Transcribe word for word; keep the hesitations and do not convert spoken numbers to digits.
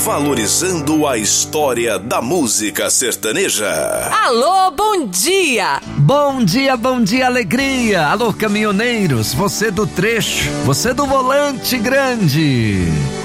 valorizando a história da música sertaneja. Alô, bom dia! Bom dia, bom dia, alegria! Alô, caminhoneiros, você do trecho, você do volante grande.